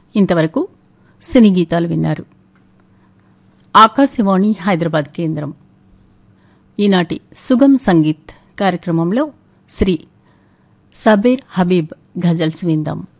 ఇంతవరకు సినీ గీతాలు విన్నారు. ఆకాశవాణి హైదరాబాద్ కేంద్రం. ఈనాటి సుగమ్ సంగీత్ కార్యక్రమంలో శ్రీ సబీర్ హబీబ్ గజల్స్ విందాం.